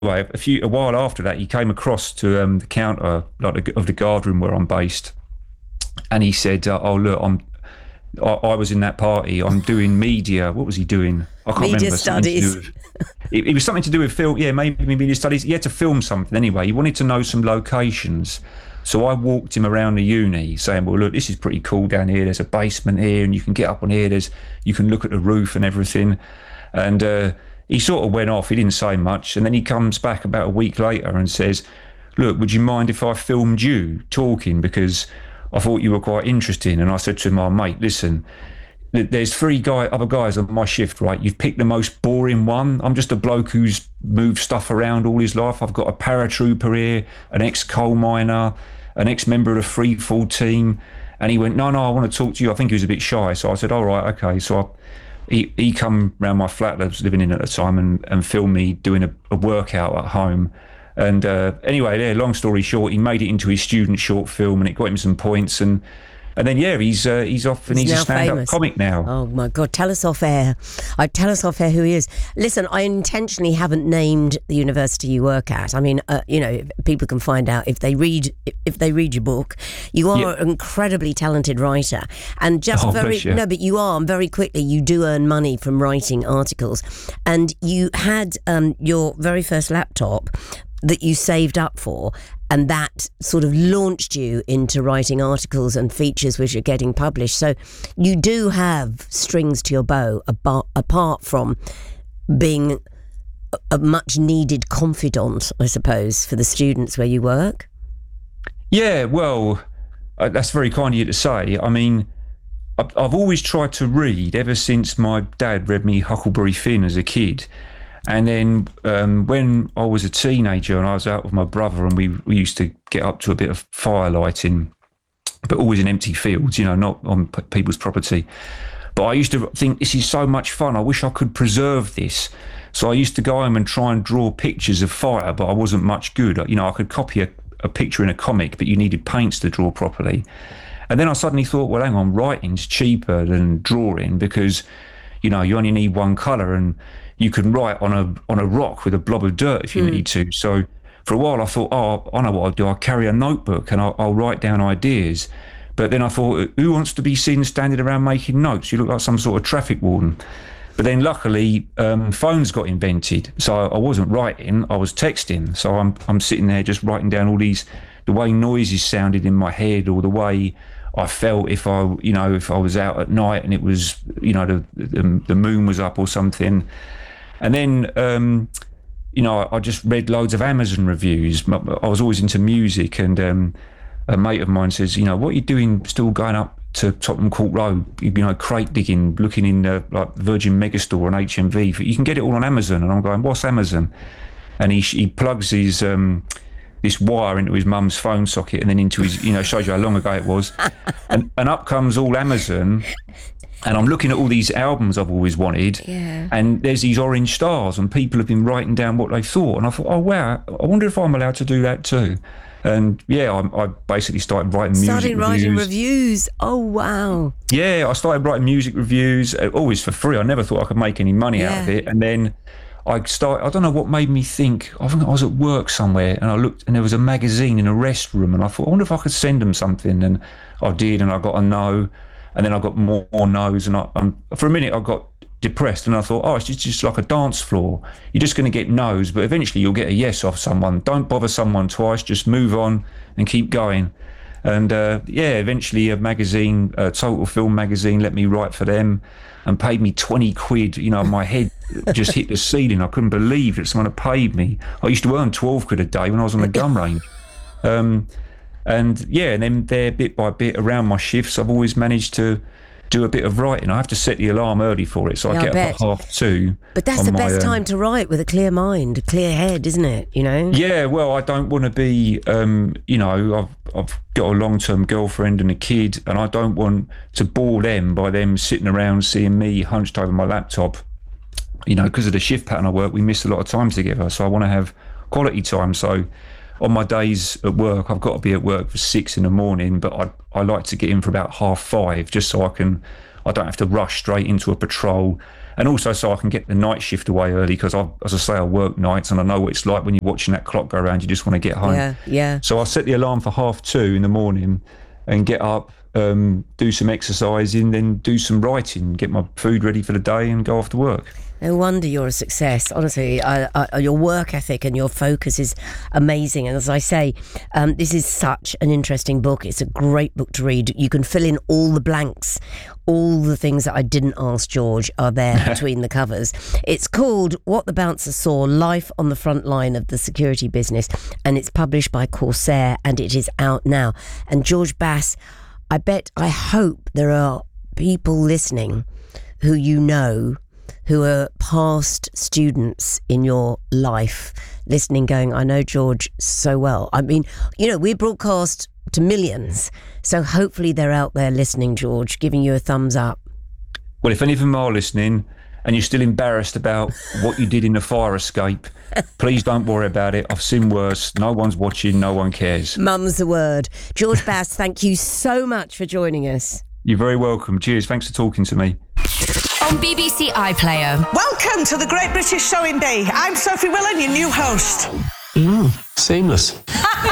anyway, a while after that, he came across to the counter of the guard room where I'm based, and he said, "Oh look, I was in that party. I'm doing media. What was he doing? I can't Media remember. Something to do studies. with it was something to do with film. Yeah, maybe media studies. He had to film something anyway. He wanted to know some locations. So I walked him around the uni saying, well, look, this is pretty cool down here. There's a basement here and you can get up on here. You can look at the roof and everything. And he sort of went off. He didn't say much. And then he comes back about a week later and says, look, would you mind if I filmed you talking? Because I thought you were quite interesting. And I said to him, oh, mate, listen, there's other guys on my shift, right? You've picked the most boring one. I'm just a bloke who's moved stuff around all his life. I've got a paratrooper here, an ex-coal miner, an ex-member of the free fall team. And he went, no, I want to talk to you. I think he was a bit shy. So I said, all right, okay. So he come round my flat that I was living in at the time and filmed me doing a workout at home. And anyway, there, long story short, he made it into his student short film and it got him some points. And then, yeah, he's off and he's a stand-up famous. comic now. Oh, my God. Tell us off air. Tell us off air who he is. Listen, I intentionally haven't named the university you work at. I mean, people can find out if they read your book. You are an incredibly talented writer. And but you are, and very quickly, you do earn money from writing articles. And you had your very first laptop that you saved up for, and that sort of launched you into writing articles and features which are getting published. So you do have strings to your bow apart from being a much needed confidant, I suppose, for the students where you work. Yeah, well, that's very kind of you to say. I mean, I've always tried to read ever since my dad read me Huckleberry Finn as a kid. And then when I was a teenager and I was out with my brother and we used to get up to a bit of firelighting, but always in empty fields, not on people's property. But I used to think, this is so much fun. I wish I could preserve this. So I used to go home and try and draw pictures of fire, but I wasn't much good. I could copy a picture in a comic, but you needed paints to draw properly. And then I suddenly thought, well, hang on, writing's cheaper than drawing because, you only need one colour and you can write on a rock with a blob of dirt if you need to. So for a while I thought, I know what I'll do. I'll carry a notebook and I'll write down ideas. But then I thought, who wants to be seen standing around making notes? You look like some sort of traffic warden. But then luckily, phones got invented. So I wasn't writing, I was texting. So I'm sitting there just writing down all these, the way noises sounded in my head or the way I felt if I was out at night and it was, the moon was up or something. And then, I just read loads of Amazon reviews. I was always into music, and a mate of mine says, what are you doing still going up to Tottenham Court Road, crate digging, looking in like Virgin Megastore and HMV. You can get it all on Amazon. And I'm going, what's Amazon? And he plugs his this wire into his mum's phone socket and then into his, shows you how long ago it was. And up comes all Amazon. And I'm looking at all these albums I've always wanted, and there's these orange stars, and people have been writing down what they thought. And I thought, oh, wow, I wonder if I'm allowed to do that too. And I basically started writing writing reviews. Oh, wow. Yeah, I started writing music reviews, always for free. I never thought I could make any money out of it. And then I don't know what made me think. I think I was at work somewhere, and I looked, and there was a magazine in a restroom, and I thought, I wonder if I could send them something. And I did, and I got a no. And then I got more no's, and for a minute I got depressed, and I thought, it's just like a dance floor. You're just going to get no's, but eventually you'll get a yes off someone. Don't bother someone twice, just move on and keep going. And eventually a magazine, Total Film magazine, let me write for them and paid me 20 quid. My head just hit the ceiling. I couldn't believe that someone had paid me. I used to earn 12 quid a day when I was on the gun range. And then there, bit by bit, around my shifts, I've always managed to do a bit of writing. I have to set the alarm early for it, so I get up at 2:30. But that's the best time to write, with a clear mind, a clear head, isn't it? Yeah, well, I don't want to be, I've got a long-term girlfriend and a kid, and I don't want to bore them by them sitting around seeing me hunched over my laptop. Because of the shift pattern I work, we miss a lot of time together, so I want to have quality time. So on my days at work, I've got to be at work for 6 a.m, but I like to get in for about 5:30, just so I can I don't have to rush straight into a patrol. And also so I can get the night shift away early because, as I say, I work nights and I know what it's like when you're watching that clock go around. You just want to get home. Yeah. So I set the alarm for 2:30 in the morning and get up, do some exercising, then do some writing, get my food ready for the day and go off to work. No wonder you're a success. Honestly, your work ethic and your focus is amazing. And as I say, this is such an interesting book. It's a great book to read. You can fill in all the blanks. All the things that I didn't ask George are there between the covers. It's called What the Bouncer Saw, Life on the Front Line of the Security Business. And it's published by Corsair and it is out now. And George Bass, I hope there are people listening who you know, who are past students in your life, listening, going, I know George so well. I mean, we broadcast to millions, so hopefully they're out there listening, George, giving you a thumbs up. Well, if any of them are listening and you're still embarrassed about what you did in the fire escape, please don't worry about it. I've seen worse. No one's watching. No one cares. Mum's the word. George Bass, thank you so much for joining us. You're very welcome. Cheers. Thanks for talking to me. On BBC iPlayer. Welcome to the Great British Sewing Bee. I'm Sophie Willan, your new host. Seamless.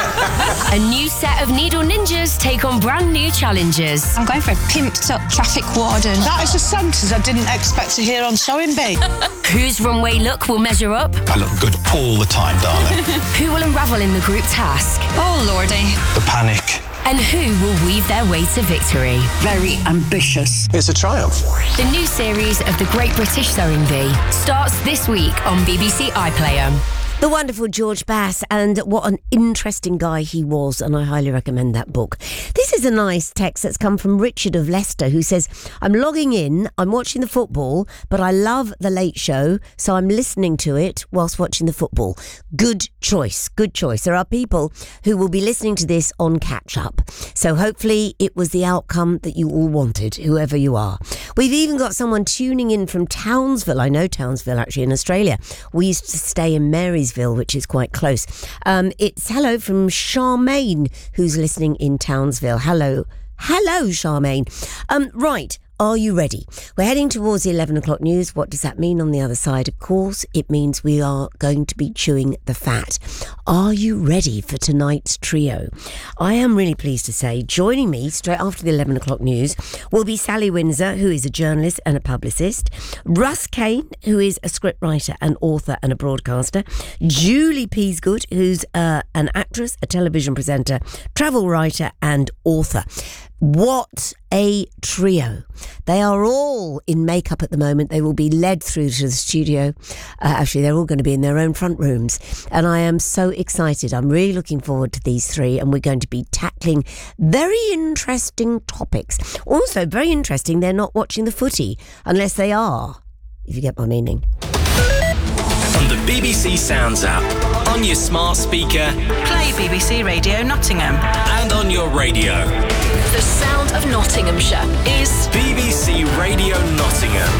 A new set of needle ninjas take on brand new challenges. I'm going for a pimped up traffic warden. That is a sentence I didn't expect to hear on Sewing Bee. Whose runway look will measure up? I look good all the time, darling. Who will unravel in the group task? Oh, lordy. The panic. And who will weave their way to victory? Very ambitious. It's a triumph. The new series of The Great British Sewing Bee starts this week on BBC iPlayer. The wonderful George Bass, and what an interesting guy he was, and I highly recommend that book. This is a nice text that's come from Richard of Leicester, who says, I'm logging in, I'm watching the football, but I love The Late Show, so I'm listening to it whilst watching the football. Good choice, good choice. There are people who will be listening to this on catch-up, so hopefully it was the outcome that you all wanted, whoever you are. We've even got someone tuning in from Townsville. I know Townsville, actually, in Australia. We used to stay in Marysville, which is quite close. It's hello from Charmaine, who's listening in Townsville. Hello, Charmaine. Right. Are you ready? We're heading towards the 11 o'clock news. What does that mean on the other side? Of course, it means we are going to be chewing the fat. Are you ready for tonight's trio? I am really pleased to say, joining me straight after the 11 o'clock news will be Sally Windsor, who is a journalist and a publicist, Russ Kane, who is a scriptwriter and author and a broadcaster, Julie Peasgood, who's an actress, a television presenter, travel writer and author. What a trio. They are all in makeup at the moment. They will be led through to the studio. Actually, they're all going to be in their own front rooms. And I am so excited. I'm really looking forward to these three. And we're going to be tackling very interesting topics. Also, very interesting, they're not watching the footy, unless they are, if you get my meaning. On the BBC Sounds app, on your smart speaker, Play BBC Radio Nottingham. and on your radio. The sound of Nottinghamshire is BBC Radio Nottingham.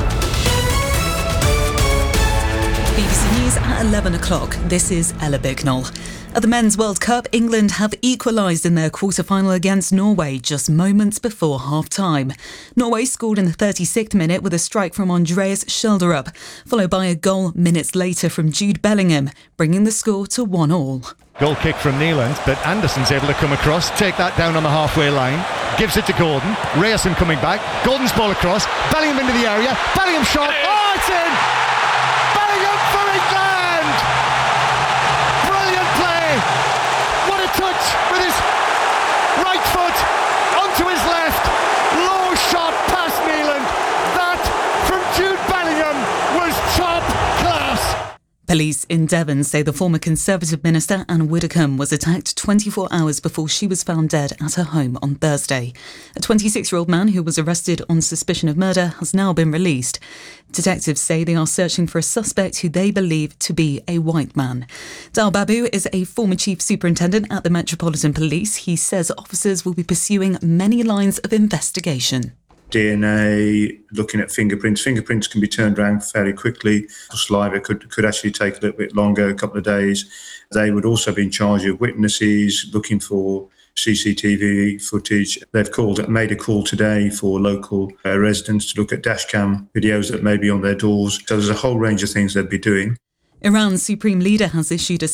BBC News at 11 o'clock. This is Ella Bicknell. At the Men's World Cup, England have equalised in their quarter-final against Norway just moments before half-time. Norway scored in the 36th minute with a strike from Andreas Schjelderup, followed by a goal minutes later from Jude Bellingham, bringing the score to 1-1. Goal kick from Neeland, but Anderson's able to come across, take that down on the halfway line, gives it to Gordon, Rayerson coming back, Gordon's ball across, Bellingham into the area, Bellingham shot, oh, it's in! Bellingham for England! Brilliant play! What a touch with his right foot onto his left, low shot past Neeland. That from Jude Bellingham was top class. Police in Devon say the former Conservative minister Anne Widdecombe was attacked 24 hours before she was found dead at her home on Thursday. A 26-year-old man who was arrested on suspicion of murder has now been released. Detectives say they are searching for a suspect who they believe to be a white man. Dal Babu is a former chief superintendent at the Metropolitan Police. He says officers will be pursuing many lines of investigation. DNA, looking at fingerprints. Fingerprints can be turned around fairly quickly. Saliva could actually take a little bit longer, a couple of days. They would also be in charge of witnesses, looking for CCTV footage. They've made a call today for local residents to look at dashcam videos that may be on their doors. So there's a whole range of things they'd be doing. Iran's supreme leader has issued a